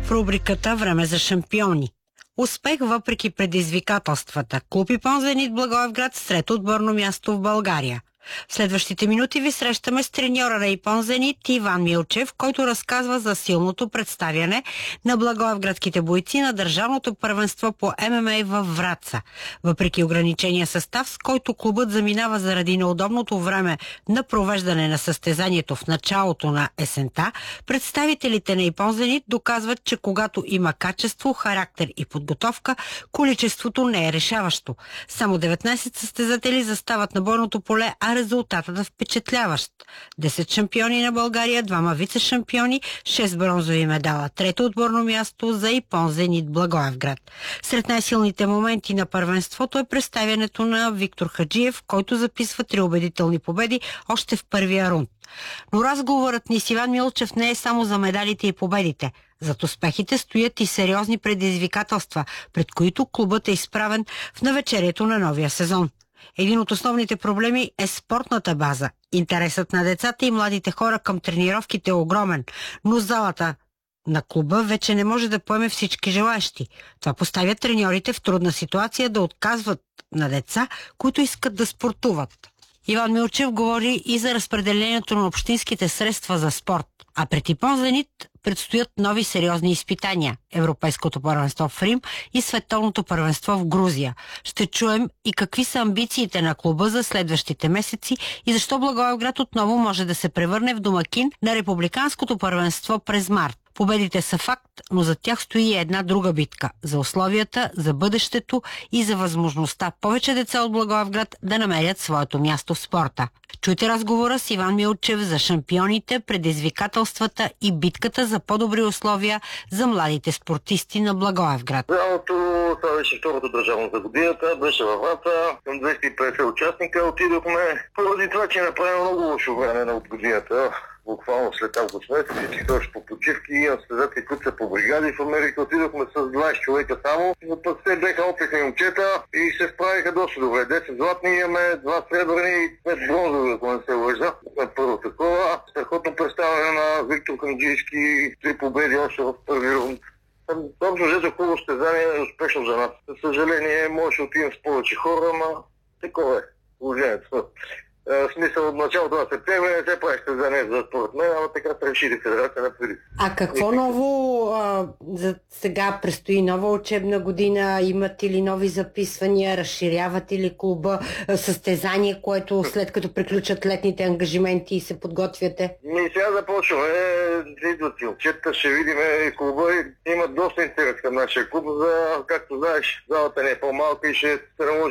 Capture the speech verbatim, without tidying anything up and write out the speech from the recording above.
в рубриката «Време за шампиони». Успех въпреки предизвикателствата. Клуб Ипон Зенит Благоевград с трето отборно място в България. В следващите минути ви срещаме с треньора на Ипон Зенит Иван Милчев, който разказва за силното представяне на благоевградските бойци на държавното първенство по Ем Ем А във Враца. Въпреки ограничения състав, с който клубът заминава заради неудобното време на провеждане на състезанието в началото на есента, представителите на Ипон Зенит доказват, че когато има качество, характер и подготовка, количеството не е решаващо. Само деветнайсет състезатели застават на бойното поле, а резултатът е впечатляващ. десет шампиони на България, двама вице-шампиони, шест бронзови медала. Трето отборно място за Ипон Зенит Благоевград. Сред най-силните моменти на първенството е представянето на Виктор Хаджиев, който записва три убедителни победи още в първия рунд. Но разговорът ни с Иван Милчев не е само за медалите и победите. Зад успехите стоят и сериозни предизвикателства, пред които клубът е изправен в навечерието на новия сезон. Един от основните проблеми е спортната база. Интересът на децата и младите хора към тренировките е огромен, но залата на клуба вече не може да поеме всички желащи. Това поставя треньорите в трудна ситуация да отказват на деца, които искат да спортуват. Иван Милчев говори и за разпределението на общинските средства за спорт. А пред Ипон Зенит предстоят нови сериозни изпитания – Европейското първенство в Рим и Световното първенство в Грузия. Ще чуем и какви са амбициите на клуба за следващите месеци и защо Благоевград отново може да се превърне в домакин на Републиканското първенство през март. Победите са факт, но за тях стои една друга битка – за условията, за бъдещето и за възможността повече деца от Благоевград да намерят своето място в спорта. Чуйте разговора с Иван Милчев за шампионите, предизвикателствата и битката за по-добри условия за младите спортисти на Благоевград. Цялото, това беше втората държавна за годината, беше във Враца, към двеста и петдесет участника отидохме, поради това, че направим много лошо време на от годината. Буквално след август месец, всички точно по почивки, имам състезатели, които са по бригади в Америка, отидохме с двайсет човека само, но пък те бяха опитни момчета и се справиха доста добре. десет златни имаме, два сребърни и пет бронзови, ако не се лъжа. Първо такова. Страхотно представяне на Виктор Канджийски, три победи още в първи рунд. Общо взето хубаво състезание е успешно за нас. За съжаление, може да отидем с повече хора, ама такова е положението. В смисъл, от началото на септември не се прави състезание за според мен, ама така се решили федерация на преди. А какво ново а, за сега предстои нова учебна година? Имате ли нови записвания? Разширявате ли клуба? Състезание, което след като приключат летните ангажименти и се подготвяте? Ми сега започваме. Идват и отчета, ще видим клуба. Има доста интерес към нашия клуб. За, както знаеш, залата не е по-малка и ще се наложи